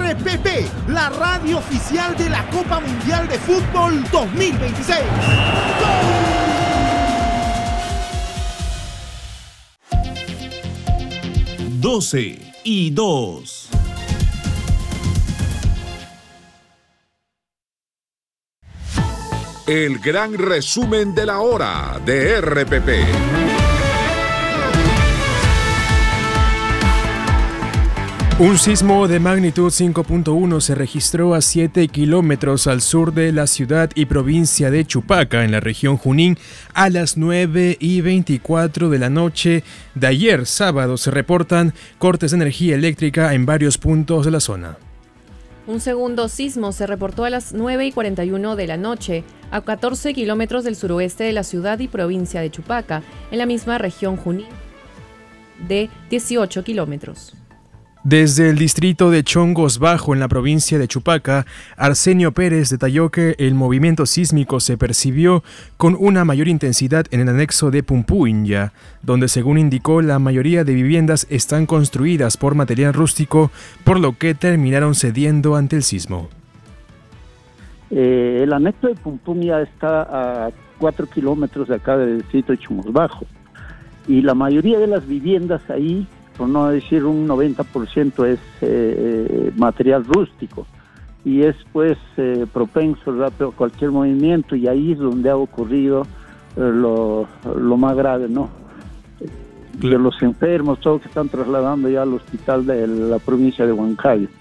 RPP, la radio oficial de la Copa Mundial de Fútbol 2026. ¡Gol! 12:02. El gran resumen de la hora de RPP. Un sismo de magnitud 5.1 se registró a 7 kilómetros al sur de la ciudad y provincia de Chupaca, en la región Junín, a las 9:24 de la noche de ayer sábado. Se reportan cortes de energía eléctrica en varios puntos de la zona. Un segundo sismo se reportó a las 9:41 de la noche, a 14 kilómetros del suroeste de la ciudad y provincia de Chupaca, en la misma región Junín, de 18 kilómetros. Desde el distrito de Chongos Bajo, en la provincia de Chupaca, Arsenio Pérez detalló que el movimiento sísmico se percibió con una mayor intensidad en el anexo de Pumpuinya, donde, según indicó, la mayoría de viviendas están construidas por material rústico, por lo que terminaron cediendo ante el sismo. El anexo de Pumpuinya está a 4 kilómetros de acá del distrito de Chongos Bajo, y la mayoría de las viviendas ahí, por no decir un 90%, es material rústico y es pues propenso a cualquier movimiento, y ahí es donde ha ocurrido lo más grave, ¿no? De los enfermos, todos que están trasladando ya al hospital de la provincia de Huancayo.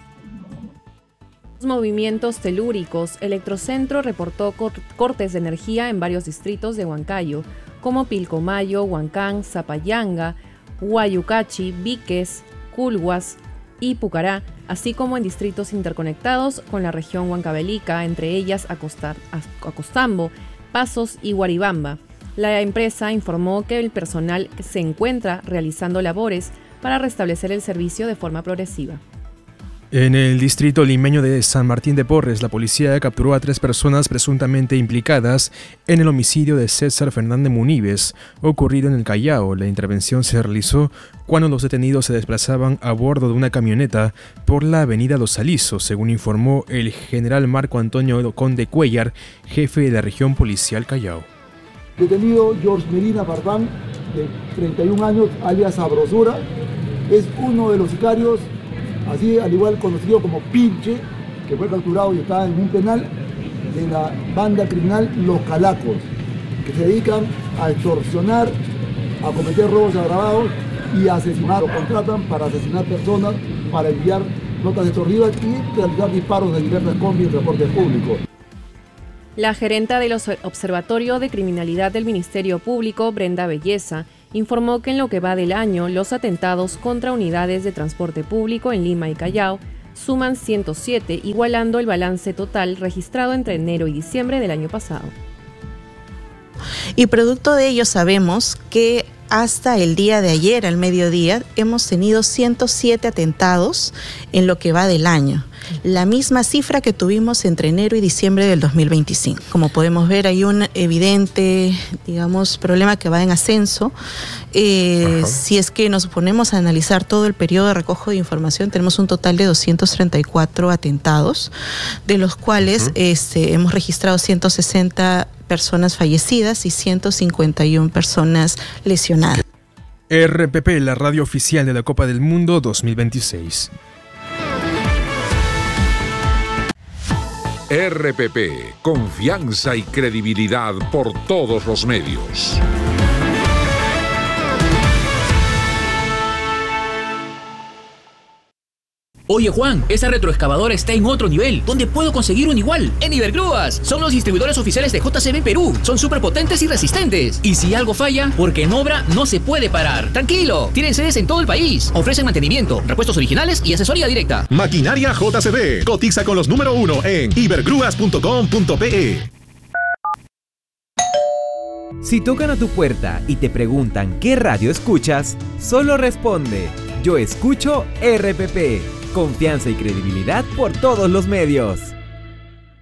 Movimientos telúricos. Electrocentro reportó cortes de energía en varios distritos de Huancayo, como Pilcomayo, Huancán, Zapayanga, Huayucachi, Víquez, Culhuas y Pucará, así como en distritos interconectados con la región huancavelica, entre ellas Acostambo, Pasos y Guaribamba. La empresa informó que el personal se encuentra realizando labores para restablecer el servicio de forma progresiva. En el distrito limeño de San Martín de Porres, la policía capturó a 3 personas presuntamente implicadas en el homicidio de César Fernández Munives, ocurrido en el Callao. La intervención se realizó cuando los detenidos se desplazaban a bordo de una camioneta por la avenida Los Alisos, según informó el general Marco Antonio Conde Cuellar, jefe de la región policial Callao. Detenido George Medina Barbán, de 31 años, alias Sabrosura, es uno de los sicarios, así al igual conocido como Pinche, que fue capturado y está en un penal de la banda criminal Los Calacos, que se dedican a extorsionar, a cometer robos agravados y a asesinar. Lo contratan para asesinar personas, para enviar notas extorsivas y realizar disparos de diversas combis y transporte público. La gerenta del Observatorio de Criminalidad del Ministerio Público, Brenda Belleza, informó que en lo que va del año, los atentados contra unidades de transporte público en Lima y Callao suman 107, igualando el balance total registrado entre enero y diciembre del año pasado. Y producto de ello sabemos que hasta el día de ayer, al mediodía, hemos tenido 107 atentados en lo que va del año. La misma cifra que tuvimos entre enero y diciembre del 2025. Como podemos ver, hay un evidente, problema que va en ascenso. Si es que nos ponemos a analizar todo el periodo de recojo de información, tenemos un total de 234 atentados, de los cuales hemos registrado 160 personas fallecidas y 151 personas lesionadas. RPP, la radio oficial de la Copa del Mundo 2026. RPP, confianza y credibilidad por todos los medios. Oye Juan, esa retroexcavadora está en otro nivel. ¿Dónde puedo conseguir un igual? En Ibergrúas. Son los distribuidores oficiales de JCB Perú. Son súper potentes y resistentes. Y si algo falla, porque en obra no se puede parar. Tranquilo, tienen sedes en todo el país. Ofrecen mantenimiento, repuestos originales y asesoría directa. Maquinaria JCB. Cotiza con los número 1 en ibergrúas.com.pe. Si tocan a tu puerta y te preguntan qué radio escuchas, solo responde: yo escucho RPP. Confianza y credibilidad por todos los medios.